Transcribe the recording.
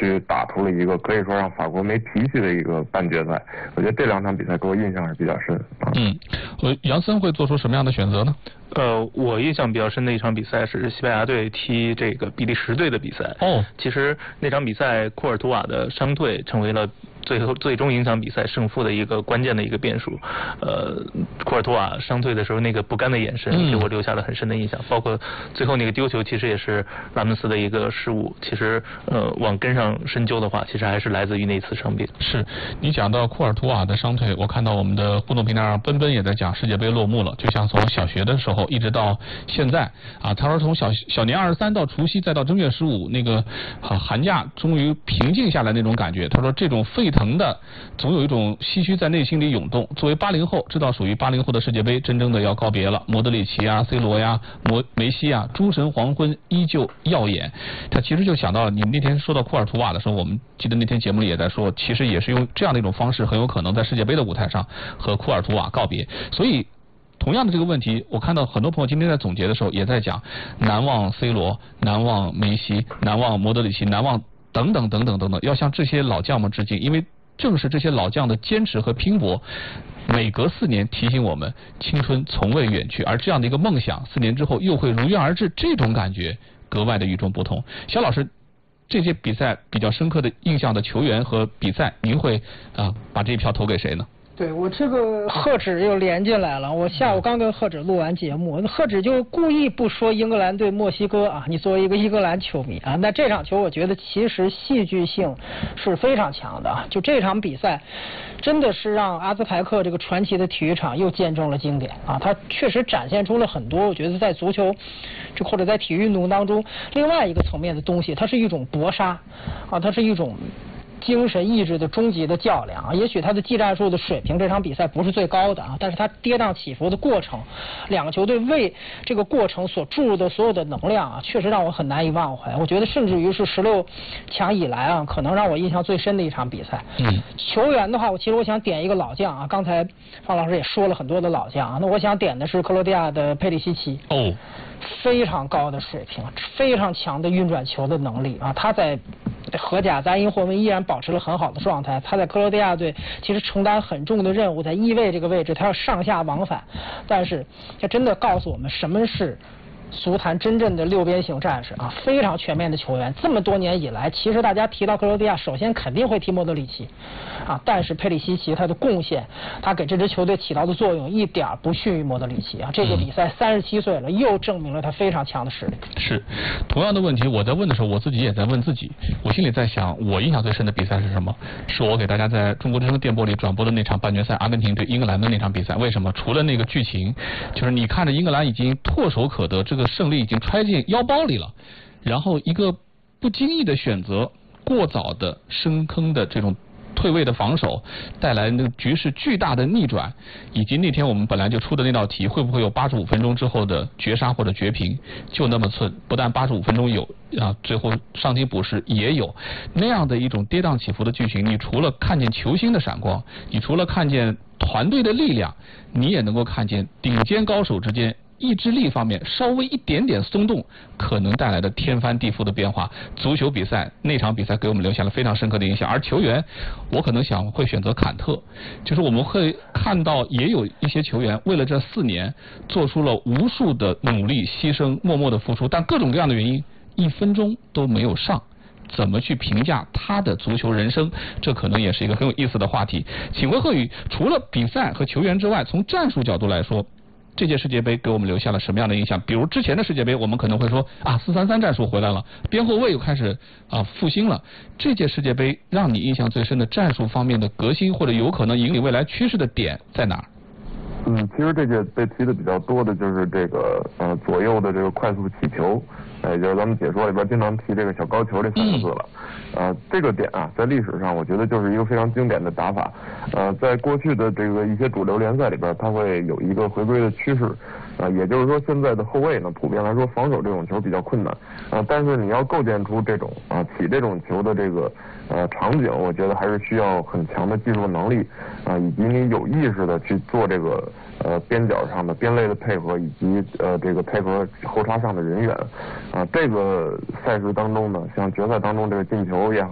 去打出了一个可以说让法国没脾气的一个半决赛。我觉得这2场比赛给我印象是比较深。 杨森会做出什么样的选择呢？ 我印象比较深的一场比赛是西班牙队踢这个比利时队的比赛。其实那场比赛库尔图瓦的伤退成为了最终影响比赛胜负的一个关键的一个变数。库尔图瓦伤退的时候那个不甘的眼神给我留下了很深的印象，包括最后那个丢球其实也是拉莫斯的一个失误。其实往根上深究的话，其实还是来自于那次伤病。 是你讲到库尔图瓦的伤退，我看到我们的互动平台上奔奔也在讲世界杯落幕了，就像从小学的时候一直到现在啊，他说从小年23到除夕再到正月15那个寒假终于平静下来那种感觉。他说这种沸腾的总有一种唏嘘在内心里涌动。作为80后，知道属于80后的世界杯真正的要告别了。莫德里奇啊 C 罗呀梅西啊，诸神黄昏依旧耀眼。他其实就想到你那天说到库尔图瓦的时候，我们记得那天节目里也在说，其实也是用这样的一种方式很有可能在世界杯的舞台上和库尔图瓦告别。所以同样的这个问题，我看到很多朋友今天在总结的时候也在讲，难忘 C 罗，难忘梅西，难忘莫德里奇，难忘等等等等等等，要向这些老将们致敬。因为正是这些老将的坚持和拼搏，每隔4年提醒我们青春从未远去，而这样的一个梦想4年之后又会如约而至，这种感觉格外的与众不同。肖老师，这些比赛比较深刻的印象的球员和比赛，您会把这一票投给谁呢？ 对，我这个贺指又连进来了。我下午刚跟贺指录完节目，贺指就故意不说英格兰对墨西哥啊。你作为一个英格兰球迷啊，那这场球我觉得其实戏剧性是非常强的啊。就这场比赛，真的是让阿兹排克这个传奇的体育场又见证了经典啊。它确实展现出了很多，我觉得在足球或者在体育运动当中另外一个层面的东西，它是一种搏杀啊，它是一种精神意志的终极的较量啊。也许他的技战术的水平这场比赛不是最高的啊，但是他跌宕起伏的过程，两个球队为这个过程所注入的所有的能量啊，确实让我很难以忘怀。我觉得甚至于是16强以来啊，可能让我印象最深的一场比赛。球员的话，其实我想点一个老将啊，刚才方老师也说了很多的老将啊，那我想点的是克罗地亚的佩里西奇。非常高的水平，非常强的运转球的能力啊！他在荷甲在因霍温依然保持了很好的状态。他在克罗地亚队其实承担很重的任务，在翼卫这个位置，他要上下往返。但是他真的告诉我们什么是足坛真正的6边形战士啊，非常全面的球员。这么多年以来，其实大家提到克罗地亚，首先肯定会提莫德里奇啊，但是佩里西奇他的贡献，他给这支球队起到的作用一点不逊于莫德里奇啊。这个比赛37岁了，又证明了他非常强的实力。 是同样的问题，我在问的时候，我自己也在问自己，我心里在想，我印象最深的比赛是什么？是我给大家在中国之声电波里转播的那场半决赛，阿根廷对英格兰的那场比赛。为什么？除了那个剧情，就是你看着英格兰已经唾手可得，这个胜利已经揣进腰包里了，然后一个不经意的选择，过早的深坑的这种退位的防守，带来那个局势巨大的逆转，以及那天我们本来就出的那道题，会不会有85分钟之后的绝杀或者绝平？就那么寸，不但85分钟有啊，最后上庭补时也有那样的一种跌宕起伏的剧情。你除了看见球星的闪光，你除了看见团队的力量，你也能够看见顶尖高手之间意志力方面稍微一点点松动可能带来的天翻地覆的变化。足球比赛那场比赛给我们留下了非常深刻的影响。而球员，我可能想会选择坎特，就是我们会看到也有一些球员为了这4年做出了无数的努力牺牲，默默的付出，但各种各样的原因1分钟都没有上。怎么去评价他的足球人生，这可能也是一个很有意思的话题。请问贺宇，除了比赛和球员之外，从战术角度来说，这届世界杯给我们留下了什么样的印象？比如之前的世界杯，我们可能会说啊，4-3-3战术回来了，边后卫又开始复兴了。这届世界杯让你印象最深的战术方面的革新，或者有可能引领未来趋势的点在哪儿？ 其实这届被提的比较多的就是这个左右的这个快速起球，也就是咱们解说里边经常提这个小高球这3个字了。这个点啊，在历史上我觉得就是一个非常经典的打法。在过去的这个一些主流联赛里边，它会有一个回归的趋势。也就是说现在的后卫呢，普遍来说防守这种球比较困难。但是你要构建出这种起这种球的这个场景，我觉得还是需要很强的技术能力以及你有意识的去做这个边角上的边类的配合，以及这个配合后插上的人员。这个赛事当中呢，像决赛当中这个进球也好。